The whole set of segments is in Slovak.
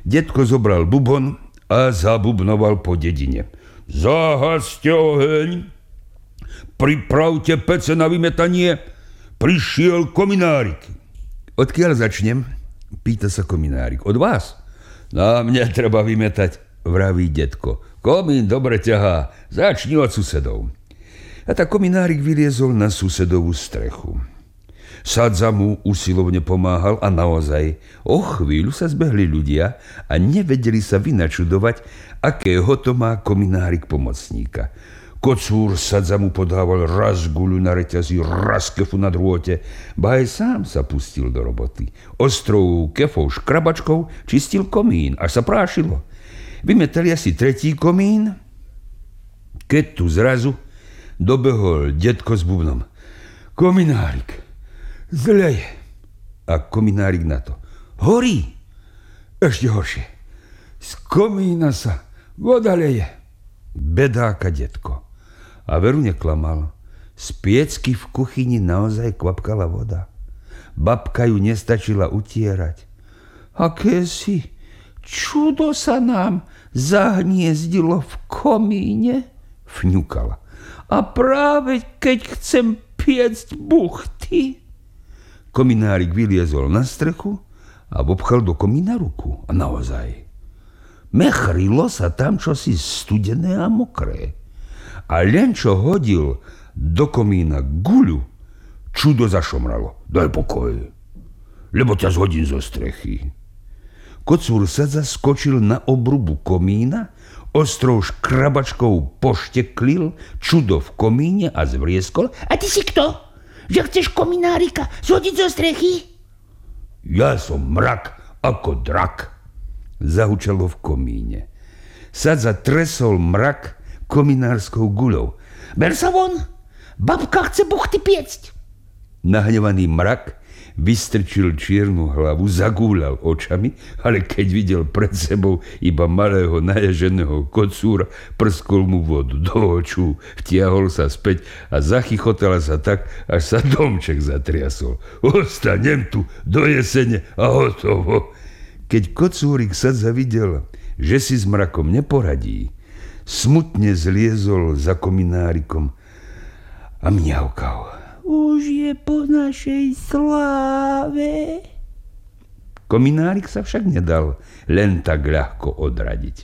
Detko zobral bubon a zabubnoval po dedine. Zahaste oheň, pripravte pece na vymetanie, prišiel kominárik. Odkiaľ začnem? Pýta sa kominárik. Od vás? Na mne treba vymetať, vraví detko. Komín dobre ťahá, začni od susedov. A tak kominárik vyliezol na susedovú strechu. Sadza mu usilovne pomáhal a naozaj o chvíľu sa zbehli ľudia a nevedeli sa vynačudovať, akého to má kominárik pomocníka. Kocúr Sadza mu podával raz guľu na reťazi, raz kefu na drôte, ba aj sám sa pustil do roboty. Ostrou kefou škrabačkou čistil komín, až sa prášilo. Vymetali asi tretí komín, keď tu zrazu dobehol detko s bubnom. Kominárik, zle je. A kominárik na to. Horí. Ešte horšie. Z komína sa voda leje. Bedáka detko. A veru neklamal. Z piecky v kuchyni naozaj kvapkala voda. Babka ju nestačila utierať. Akési čudo sa nám zahniezdilo v komíne, fňukala. A práve keď chcem piecť buchty. Kominárik vyliezol na strechu a obchal do komína ruku. A naozaj. Mechrilo sa tam čosi studené a mokré. A len čo hodil do komína guľu, čudo zašomralo. Daj pokoj, lebo ťa zhodím zo strechy. Kocúr Sadza skočil na obrubu komína, ostrou škrabačkou pošteklil čudo v komíne a zvrieskol. A ty si kto? Že chceš kominárika zhodiť zo strechy? Ja som mrak ako drak, zahučalo v komíne. Sadza tresol mrak kominárskou guľou. Ber sa von, babka chce buchty piecť. Nahnevaný mrak vystrčil čiernu hlavu, zagúľal očami, ale keď videl pred sebou iba malého naježeného kocúra, prskol mu vodu do očú, vtiahol sa späť a zachychotala sa tak, až sa domček zatriasol. Ostanem tu do jesene a hotovo. Keď kocúrik Sadza videl, že si s mrakom neporadí, smutne zliezol za kominárikom a mňaukal. Už je po našej sláve. Kominárik sa však nedal len tak ľahko odradiť.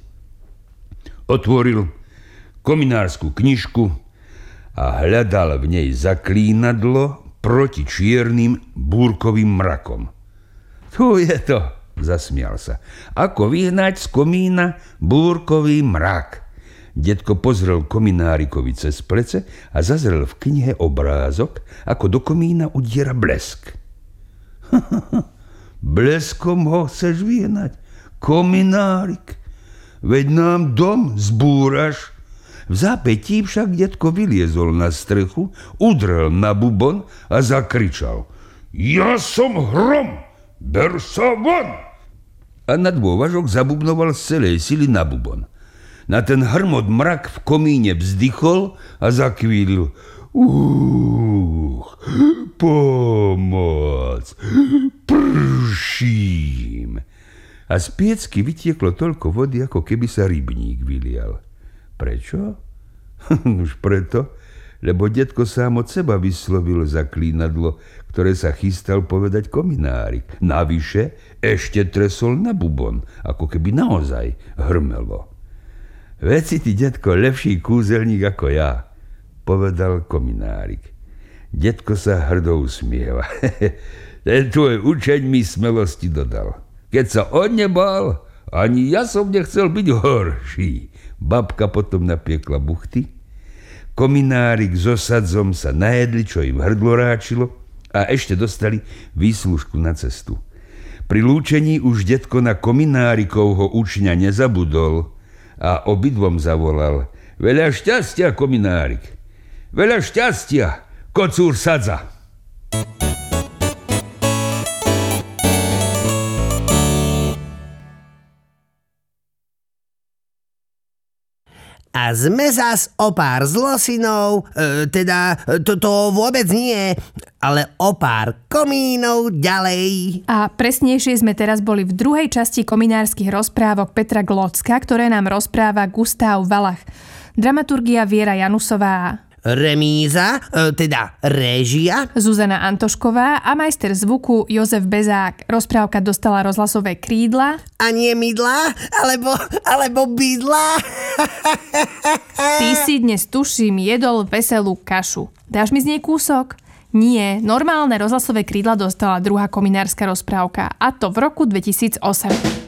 Otvoril kominárskú knižku a hľadal v nej zaklínadlo proti čiernym búrkovým mrakom. Tu je to, zasmial sa. Ako vyhnať z komína búrkový mrak? Detko pozrel kominárikovi cez plece a zazrel v knihe obrázok, ako do komína udiera blesk. Bleskom ho chceš vyhnať, kominárik? Veď nám dom zbúraš. V zápätí však detko vyliezol na strechu, udrel na bubon a zakričal. Ja som hrom, ber sa von! A na dôvažok zabubnoval z celej sily na bubon. Na ten hrmot mrak v komíne vzdychol a zakvílil. Pomoc, prším. A z piecky vytieklo toľko vody, ako keby sa rybník vylial. Prečo? Už preto, lebo detko sám od seba vyslovil zaklínadlo, ktoré sa chystal povedať kominárik. Navyše ešte tresol na bubon, ako keby naozaj hrmelo. Veď si ty, detko, lepší kúzelník ako ja, povedal kominárik. Detko sa hrdo usmieva. Ten tvoj učeň mi smelosti dodal. Keď sa on nebal, ani ja som nechcel byť horší. Babka potom napiekla buchty. Kominárik so Sadzom sa najedli, čo im hrdlo ráčilo, a ešte dostali výslužku na cestu. Pri lúčení už detko na kominárikovho učňa nezabudol a obidvom zavolal. Veľa šťastia, kominárik. Veľa šťastia, kocúr Sadza. A sme zas o pár zlosinov, to vôbec nie, ale o pár komínov ďalej. A presnejšie sme teraz boli v druhej časti kominárskych rozprávok Petra Glocka, ktoré nám rozpráva Gustav Valach. Dramaturgia Viera Janusová. Remíza, réžia. Zuzana Antošková a majster zvuku Jozef Bezák. Rozprávka dostala rozhlasové krídla. A nie mydla, alebo bydla. Ty si dnes, tuším, jedol veselú kašu. Dáš mi z nej kúsok? Nie, normálne rozhlasové krídla dostala druhá kominárska rozprávka, a to v roku 2008.